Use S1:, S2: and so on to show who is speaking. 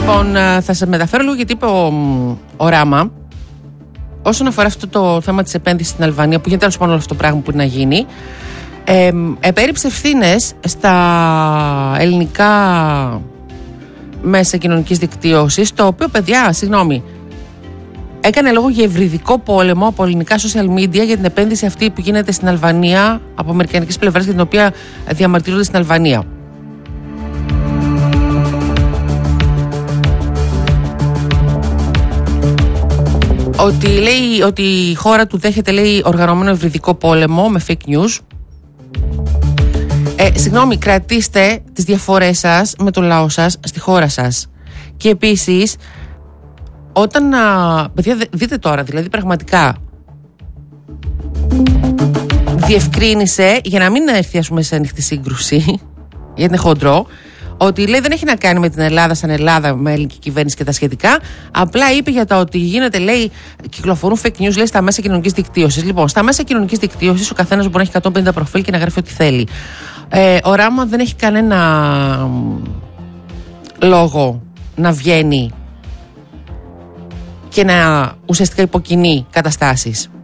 S1: Λοιπόν, θα σας μεταφέρω λίγο γιατί είπε ο Ράμα όσον αφορά αυτό το θέμα της επένδυσης στην Αλβανία, που γίνεται τέλος πάντων όλο αυτό το πράγμα που είναι να γίνει. Επέριψε ευθύνες στα ελληνικά μέσα κοινωνικής δικτύωσης, το οποίο, παιδιά, συγγνώμη, έκανε λόγο για ευρυδικό πόλεμο από ελληνικά social media για την επένδυση αυτή που γίνεται στην Αλβανία από αμερικανικής πλευράς, για την οποία διαμαρτύρονται στην Αλβανία. Ότι λέει ότι η χώρα του δέχεται, λέει, οργανωμένο ευρυδικό πόλεμο με fake news. Συγγνώμη, κρατήστε τις διαφορές σας με το λαό σας στη χώρα σας. Και επίσης, όταν, παιδιά, δείτε τώρα, δηλαδή πραγματικά διευκρίνησε, για να μην έρθει, ας πούμε, σε ανοιχτή σύγκρουση, γιατί είναι χοντρό, ότι, λέει, δεν έχει να κάνει με την Ελλάδα σαν Ελλάδα, με ελληνική κυβέρνηση και τα σχετικά. Απλά είπε για το ότι γίνεται, λέει, κυκλοφορούν fake news, λέει, στα μέσα κοινωνικής δικτύωσης. Λοιπόν, στα μέσα κοινωνικής δικτύωσης ο καθένας μπορεί να έχει 150 προφίλ και να γράφει ό,τι θέλει. Ο Ράμα δεν έχει κανένα λόγο να βγαίνει και να ουσιαστικά υποκινεί καταστάσεις.